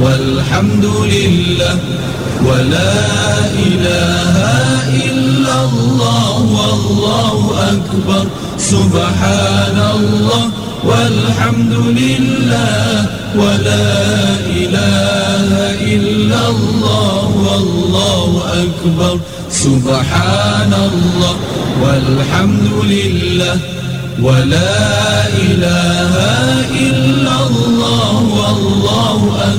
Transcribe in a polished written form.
والحمد لله ولا إله إلا الله والله أكبر. سبحان الله والحمد لله ولا إله إلا الله والله أكبر. سبحان الله والحمد لله ولا إله إلا الله والله أكبر.